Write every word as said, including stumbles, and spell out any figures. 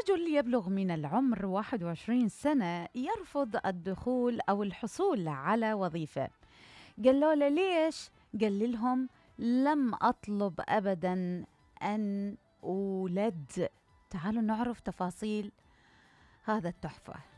رجل يبلغ من العمر واحد وعشرين سنة يرفض الدخول أو الحصول على وظيفة. قالوا له ليش؟ قال لهم لم أطلب أبدا أن أولد. تعالوا نعرف تفاصيل هذا التحفة.